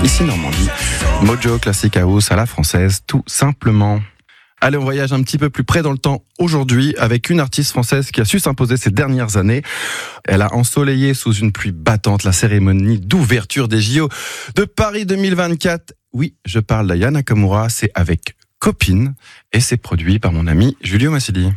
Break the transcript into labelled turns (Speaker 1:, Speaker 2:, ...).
Speaker 1: ici Normandie. Mojo Classic House à la française, tout simplement. Allez, on voyage un petit peu plus près dans le temps aujourd'hui avec une artiste française qui a su s'imposer ces dernières années. Elle a ensoleillé sous une pluie battante la cérémonie d'ouverture des JO de Paris 2024. Oui, je parle d'Aya Nakamura, c'est avec Copine et c'est produit par mon ami Julio Massili.